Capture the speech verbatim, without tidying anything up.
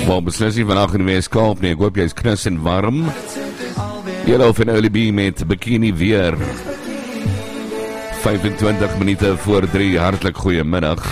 Wel, beslis nie vandag in die Weskaap nie, ek hoop jy is knus en warm. Yellow van Olibi met bikini weer. vyfentwintig minute voor drie, hartlik goeiemiddag.